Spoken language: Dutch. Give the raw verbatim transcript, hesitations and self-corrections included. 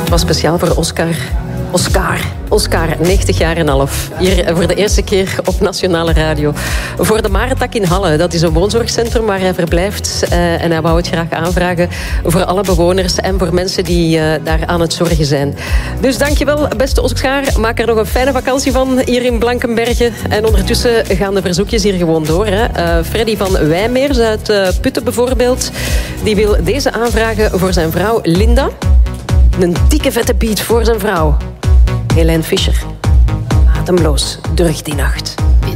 Het was speciaal voor Oscar. Oscar. Oscar, negentig jaar en half. Hier voor de eerste keer op Nationale Radio. Voor de Marentak in Halle. Dat is een woonzorgcentrum waar hij verblijft. Uh, en hij wou het graag aanvragen voor alle bewoners en voor mensen die uh, daar aan het zorgen zijn. Dus dankjewel, beste Oscar. Maak er nog een fijne vakantie van hier in Blankenberge. En ondertussen gaan de verzoekjes hier gewoon door. Hè. Uh, Freddy van Wijmeers uit uh, Putten bijvoorbeeld. Die wil deze aanvragen voor zijn vrouw Linda. Een dikke vette beat voor zijn vrouw. Helene Fischer. Ademloos, druk die nacht.